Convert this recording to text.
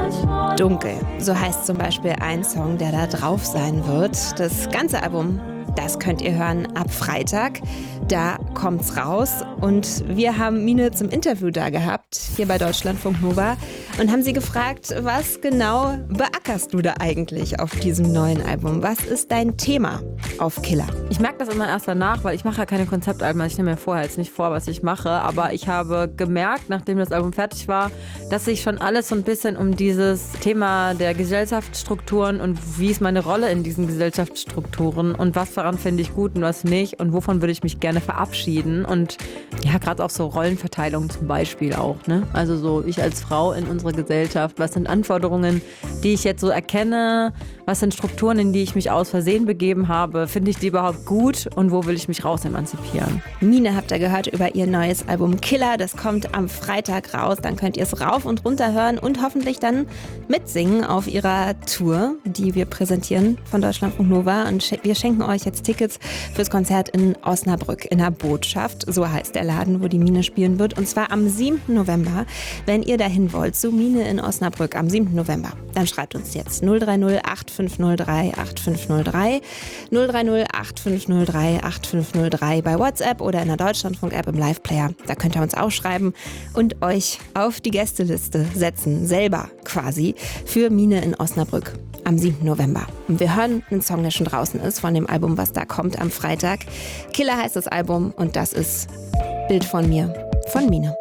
Dunkel, so heißt zum Beispiel ein Song, der da drauf sein wird. Das ganze Album, das könnt ihr hören ab Freitag. Da kommt's raus. Und wir haben Mine zum Interview da gehabt, hier bei Deutschlandfunk Nova, und haben sie gefragt, was genau beackerst du da eigentlich auf diesem neuen Album? Was ist dein Thema auf Killer? Ich merke das immer erst danach, weil ich mache ja keine Konzeptalben. Also ich nehme mir vorher jetzt nicht vor, was ich mache. Aber ich habe gemerkt, nachdem das Album fertig war, dass sich schon alles so ein bisschen um dieses Thema der Gesellschaftsstrukturen und wie ist meine Rolle in diesen Gesellschaftsstrukturen und was daran finde ich gut und was nicht und wovon würde ich mich gerne verabschieden. Und ja, gerade auch so Rollenverteilung zum Beispiel auch, ne? Also so ich als Frau in unserer Gesellschaft, was sind Anforderungen, die ich jetzt so erkenne, was sind Strukturen, in die ich mich aus Versehen begeben habe, finde ich die überhaupt gut und wo will ich mich raus emanzipieren? Mine habt ihr gehört über ihr neues Album Killer, das kommt am Freitag raus, dann könnt ihr es rauf und runter hören und hoffentlich dann mitsingen auf ihrer Tour, die wir präsentieren von Deutschlandfunk Nova, und wir schenken euch jetzt Tickets fürs Konzert in Osnabrück in der Botschaft, so heißt der Laden, wo die Mine spielen wird, und zwar am 7. November. Wenn ihr dahin wollt, zu Mine in Osnabrück am 7. November, dann schreibt uns jetzt 030 8503 8503 030 8503 8503 bei WhatsApp oder in der Deutschlandfunk-App im Live-Player. Da könnt ihr uns auch schreiben und euch auf die Gästeliste setzen, selber quasi, für Mine in Osnabrück am 7. November. Und wir hören einen Song, der schon draußen ist, von dem Album, was da kommt am Freitag. Killer heißt das Album und das ist Bild von mir, von Mine.